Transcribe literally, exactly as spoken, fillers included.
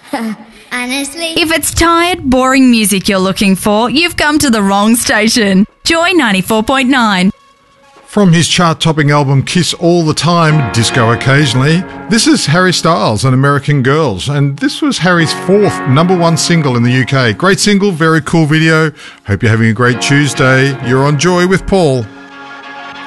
Honestly. If it's tired, boring music you're looking for, you've come to the wrong station. Joy ninety-four point nine. From his chart-topping album Kiss All the Time, Disco Occasionally, this is Harry Styles and American Girls, and this was Harry's fourth number one single in the U K. Great single, very cool video. Hope you're having a great Tuesday. You're on Joy with Paul.